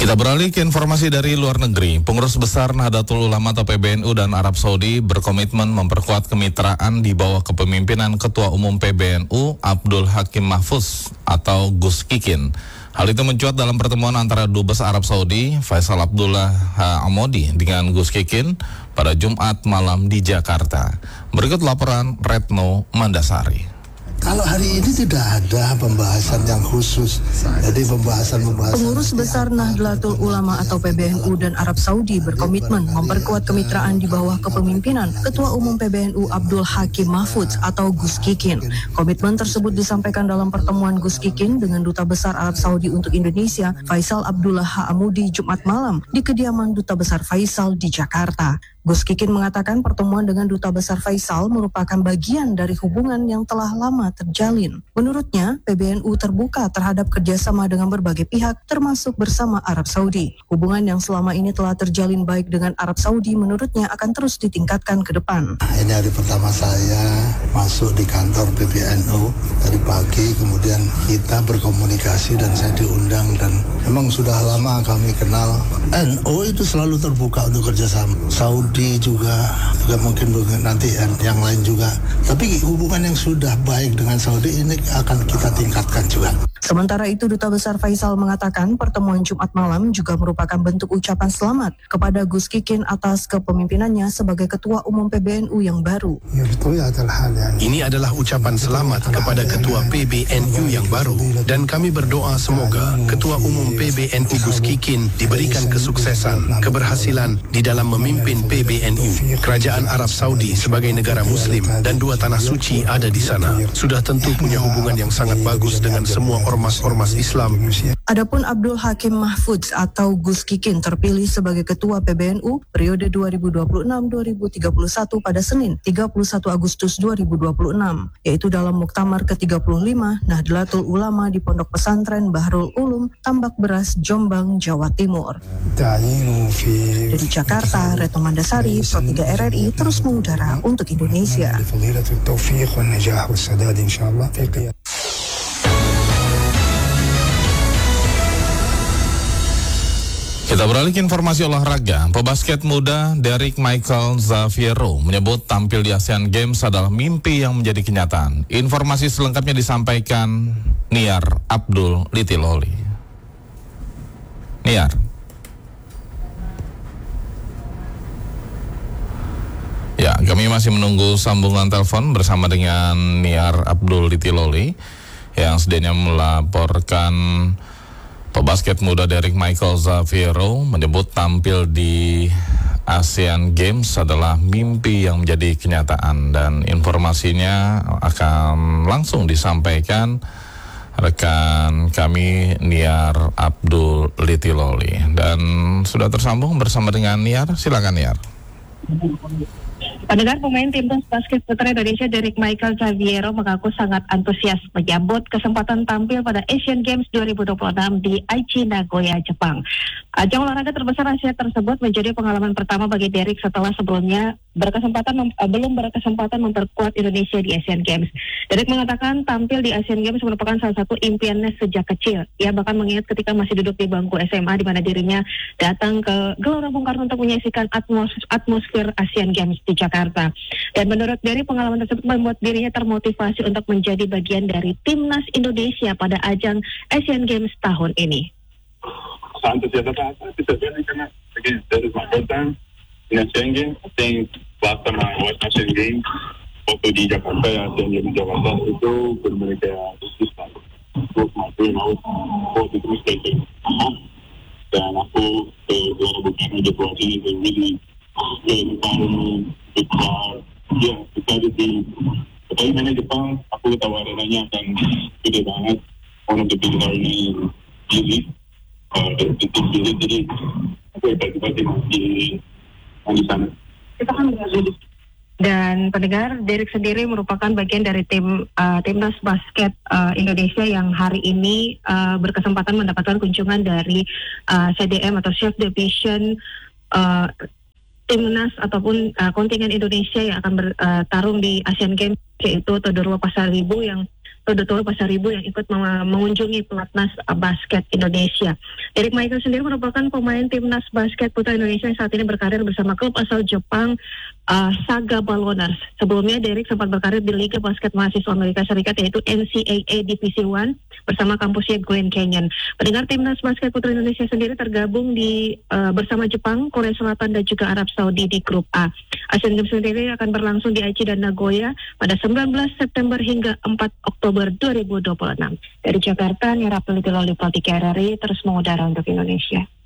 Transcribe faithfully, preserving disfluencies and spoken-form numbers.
Kita beralih ke informasi dari luar negeri. Pengurus Besar Nahdlatul Ulama atau P B N U dan Arab Saudi berkomitmen memperkuat kemitraan di bawah kepemimpinan Ketua Umum P B N U Abdul Hakim Mahfuz atau Gus Kikin. Hal itu mencuat dalam pertemuan antara Dubes Arab Saudi Faisal Abdullah Amodi dengan Gus Kikin pada Jumat malam di Jakarta. Berikut laporan Retno Mandasari. Kalau hari ini tidak ada pembahasan yang khusus, jadi pembahasan-pembahasan. Pengurus Besar Nahdlatul Ulama atau P B N U dan Arab Saudi berkomitmen memperkuat kemitraan di bawah kepemimpinan Ketua Umum P B N U Abdul Hakim Mahfuz atau Gus Kikin. Komitmen tersebut disampaikan dalam pertemuan Gus Kikin dengan Duta Besar Arab Saudi untuk Indonesia Faisal Abdullah Amudi Jumat malam di kediaman Duta Besar Faisal di Jakarta. Gus Kikin mengatakan pertemuan dengan Duta Besar Faisal merupakan bagian dari hubungan yang telah lama terjalin. Menurutnya, P B N U terbuka terhadap kerjasama dengan berbagai pihak, termasuk bersama Arab Saudi. Hubungan yang selama ini telah terjalin baik dengan Arab Saudi menurutnya akan terus ditingkatkan ke depan. Ini hari pertama saya masuk di kantor P B N U dari pagi, kemudian kita berkomunikasi dan saya diundang, dan memang sudah lama kami kenal. N U itu selalu terbuka untuk kerjasama. Saudi juga, juga mungkin nanti yang lain juga. Tapi hubungan yang sudah baik dengan Saudi ini akan kita tingkatkan juga. Sementara itu, Duta Besar Faisal mengatakan pertemuan Jumat malam juga merupakan bentuk ucapan selamat kepada Gus Kikin atas kepemimpinannya sebagai Ketua Umum P B N U yang baru. Ini adalah ucapan selamat kepada Ketua P B N U yang baru, dan kami berdoa semoga Ketua Umum P B N U Gus Kikin diberikan kesuksesan, keberhasilan di dalam memimpin P B N U. Kerajaan Arab Saudi sebagai negara Muslim dan dua tanah suci ada di sana, sudah tentu punya hubungan yang sangat bagus dengan semua ormas-ormas Islam. Adapun Abdul Hakim Mahfuz atau Gus Kikin terpilih sebagai Ketua P B N U periode dua ribu dua puluh enam sampai dua ribu tiga puluh satu pada Senin tiga puluh satu Agustus dua ribu dua puluh enam, yaitu dalam Muktamar ke tiga puluh lima Nahdlatul Ulama di Pondok Pesantren Bahrul Ulum, Tambak Beras, Jombang, Jawa Timur. Dari Jakarta, Retno Mandasari, Pro tiga R R I terus mengudara untuk Indonesia. Kita beralih ke informasi olahraga. Pebasket muda Derek Michael Xaviero menyebut tampil di Asian Games adalah mimpi yang menjadi kenyataan. Informasi selengkapnya disampaikan Niar Abdul Litiloli. Niar. Ya, kami masih menunggu sambungan telepon bersama dengan Niar Abdul Litiloli yang sedianya melaporkan pebasket muda Derek Michael Xaviero menyebut tampil di Asian Games adalah mimpi yang menjadi kenyataan, dan informasinya akan langsung disampaikan rekan kami Niar Abdul Litiloli. Dan sudah tersambung bersama dengan Niar, silakan Niar. Pendengar, pemain timnas basket putra Indonesia Derek Michael Xaviero mengaku sangat antusias menyambut kesempatan tampil pada Asian Games dua ribu dua puluh enam di Aichi, Nagoya, Jepang. Ajang olahraga terbesar Asia tersebut menjadi pengalaman pertama bagi Derek setelah sebelumnya berkesempatan mem- belum berkesempatan memperkuat Indonesia di Asian Games. Derek mengatakan tampil di Asian Games merupakan salah satu impiannya sejak kecil. Ia bahkan mengingat ketika masih duduk di bangku S M A di mana dirinya datang ke Gelora Bung Karno untuk menyaksikan atmos- atmosfer Asian Games di Jakarta. Dan menurut Derek, pengalaman tersebut membuat dirinya termotivasi untuk menjadi bagian dari timnas Indonesia pada ajang Asian Games tahun ini. Antusias apa? Sebenarnya karena again, that is my first time in Asian Games. I think last time I watched Asian Games waktu di Jakarta, ya, Asian Games di Jakarta itu benar-benar kayak this like was my dream. I was for the dream station. Dan aku ke dua ribu tujuh belas ini they really good environment, good crowd. Yeah, excited to tapi mana Jepang, aku tawarannya akan gede banget, one of the biggest arena in Easy. Uh, the, the, the, the, jadi aku excited di di sana. Kita kan dan pendengar, Derek sendiri merupakan bagian dari tim uh, timnas basket uh, Indonesia yang hari ini uh, berkesempatan mendapatkan kunjungan dari uh, C D M atau Chef Division uh, timnas ataupun uh, kontingen Indonesia yang akan bertarung uh, di Asian Games, yaitu Todorowo Pasaribu yang Todo-Todo Pasaribu yang ikut mengunjungi pelatnas basket Indonesia. Derek Michael sendiri merupakan pemain timnas basket putra Indonesia yang saat ini berkarir bersama klub asal Jepang uh, Saga Balloners. Sebelumnya Derek sempat berkarir di Liga Basket Mahasiswa Amerika Serikat yaitu N C A A Divisi One bersama kampusnya Grand Canyon. Pendengar, timnas basket putra Indonesia sendiri tergabung di uh, bersama Jepang, Korea Selatan dan juga Arab Saudi di grup A. Asian Games sendiri akan berlangsung di Aichi dan Nagoya pada sembilan belas September hingga empat Oktober dua ribu dua puluh enam. Dari Jakarta, Nia Rapel Titiloli, Politik R R I, terus mengudara untuk Indonesia.